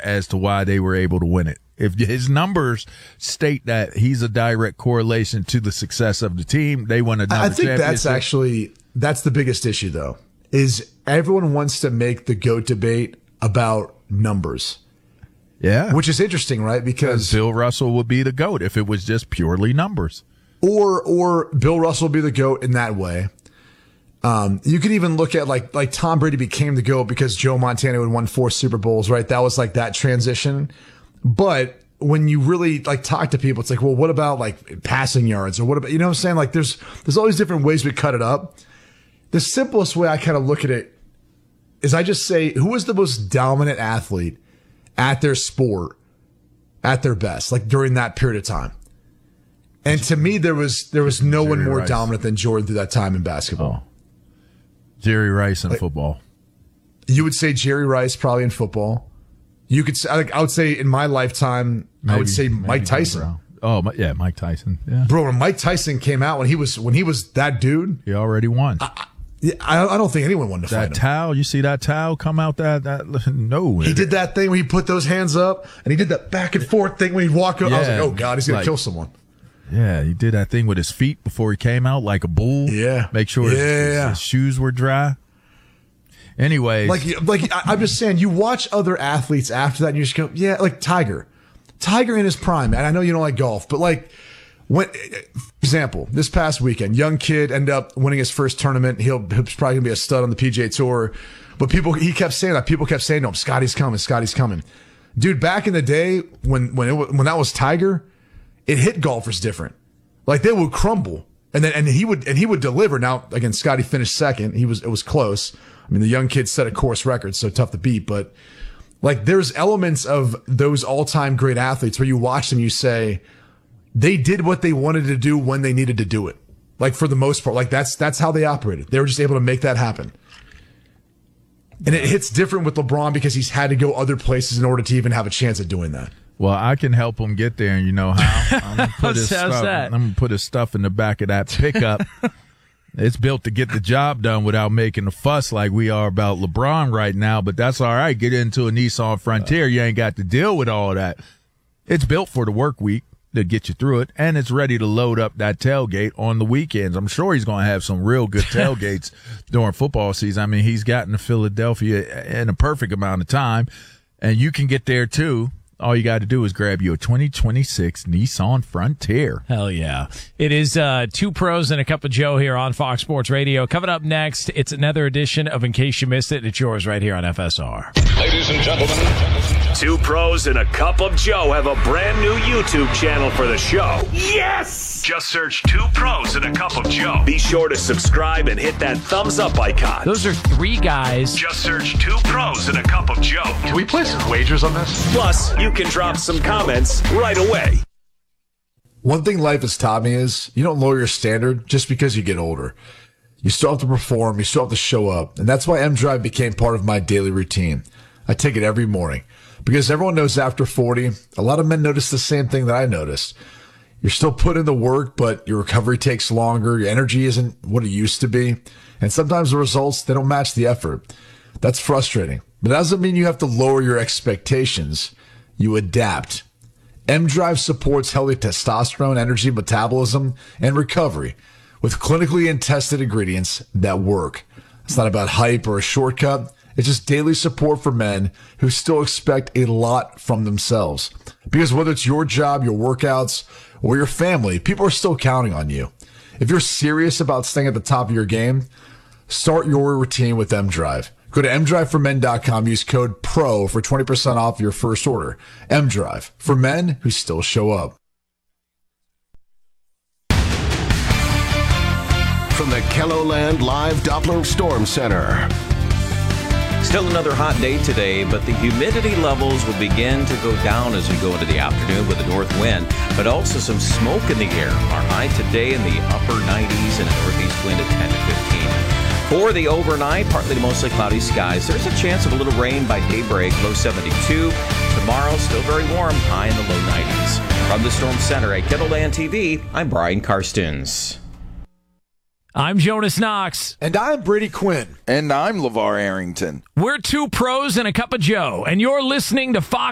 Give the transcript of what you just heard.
as to why they were able to win it. If his numbers state that he's a direct correlation to the success of the team, they won another championship. I think that's the biggest issue, though, is everyone wants to make the GOAT debate about numbers. Yeah. Which is interesting, right? Because Bill Russell would be the GOAT if it was just purely numbers. Or Bill Russell would be the GOAT in that way. You could even look at like Tom Brady became the GOAT because Joe Montana had won 4 Super Bowls, right? That was like that transition. But when you really like talk to people, it's like, well, what about like passing yards or what about, you know what I'm saying? Like there's all these different ways we cut it up. The simplest way I kind of look at it is I just say, who is the most dominant athlete at their sport at their best, like during that period of time? And to me, there was no one more dominant than Jordan through that time in basketball. Oh. Jerry Rice in football. You would say Jerry Rice probably in football. You could say, I would say in my lifetime, I would say Mike Tyson. Oh, yeah, Mike Tyson. Yeah. Bro, when Mike Tyson came out, when he was that dude, he already won. I don't think anyone wanted to fight him. That towel, you see that towel come out no. He did that thing where he put those hands up, and he did that back and forth thing when he'd walk up. Yeah, I was like, oh, God, he's going to kill someone. Yeah, he did that thing with his feet before he came out like a bull. Yeah. Make sure his shoes were dry. Anyways. Like I'm just saying, you watch other athletes after that and you just go, yeah, like Tiger in his prime. And I know you don't like golf, but like for example, this past weekend, young kid ended up winning his first tournament. He's probably going to be a stud on the PGA Tour. But he kept saying that. People kept saying to him, Scotty's coming. Dude, back in the day when that was Tiger, it hit golfers different. Like they would crumble, and he would deliver. Now again, Scotty finished second. It was close. I mean, the young kid set a course record, so tough to beat. But like, there's elements of those all-time great athletes where you watch them, you say they did what they wanted to do when they needed to do it. Like for the most part, like that's how they operated. They were just able to make that happen. And it hits different with LeBron because he's had to go other places in order to even have a chance at doing that. Well, I can help him get there, and you know how? I'm gonna put his stuff in the back of that pickup. It's built to get the job done without making a fuss like we are about LeBron right now, but that's all right. Get into a Nissan Frontier. You ain't got to deal with all that. It's built for the work week to get you through it, and it's ready to load up that tailgate on the weekends. I'm sure he's going to have some real good tailgates during football season. I mean, he's gotten to Philadelphia in a perfect amount of time, and you can get there too. All you got to do is grab you a 2026 Nissan Frontier. Hell yeah. It is 2 Pros and a Cup of Joe here on Fox Sports Radio. Coming up next, it's another edition of In Case You Missed It. It's yours right here on FSR. Ladies and gentlemen, 2 Pros and a Cup of Joe have a brand new YouTube channel for the show. Yes! Just search 2 Pros and a Cup of Joe. Be sure to subscribe and hit that thumbs up icon. Those are 3 guys. Just search 2 Pros and a Cup of Joe. Can we place some wagers on this? Plus, you can drop some comments right away. One thing life has taught me is you don't lower your standard just because you get older. You still have to perform. You still have to show up. And that's why M-Drive became part of my daily routine. I take it every morning because everyone knows after 40, a lot of men notice the same thing that I noticed. You're still putting in the work, but your recovery takes longer. Your energy isn't what it used to be. And sometimes the results, they don't match the effort. That's frustrating. But that doesn't mean you have to lower your expectations. You adapt. M-Drive supports healthy testosterone, energy, metabolism, and recovery with clinically and tested ingredients that work. It's not about hype or a shortcut. It's just daily support for men who still expect a lot from themselves. Because whether it's your job, your workouts, or your family, people are still counting on you. If you're serious about staying at the top of your game, start your routine with M-Drive. Go to mdriveformen.com. Use code PRO for 20% off your first order. M-Drive, for men who still show up. From the KELOLAND Live Doppler Storm Center. Still another hot day today, but the humidity levels will begin to go down as we go into the afternoon with a north wind, but also some smoke in the air. Our high today in the upper 90s and a northeast wind at 10 to 15. For the overnight, partly to mostly cloudy skies. There's a chance of a little rain by daybreak, low 72. Tomorrow, still very warm, high in the low 90s. From the Storm Center at KELOLAND TV, I'm Brian Karstens. I'm Jonas Knox. And I'm Brady Quinn. And I'm LeVar Arrington. We're 2 Pros and a Cup of Joe, and you're listening to Fox